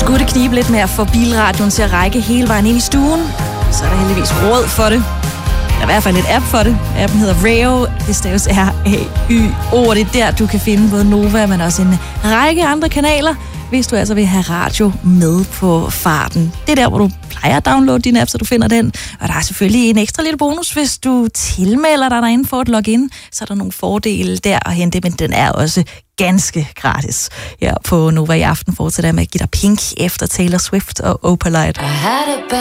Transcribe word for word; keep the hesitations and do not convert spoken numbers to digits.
Skulle det knibe lidt med at få bilradioen til at række hele vejen ind i stuen, så er der heldigvis råd for det. Der er i hvert fald et app for det. Appen hedder Rayo. Det staves R A Y O, og det er der, du kan finde både Nova, men også en række andre kanaler, hvis du altså vil have radio med på farten. Det er der, hvor du plejer at downloade din app, så du finder den. Og der er selvfølgelig en ekstra lille bonus, hvis du tilmelder dig derinde for et login. Så er der nogle fordele der at hente, men den er også ganske gratis. Her på Nova i aften fortsætter med at give dig Pink efter Taylor Swift og Opalite.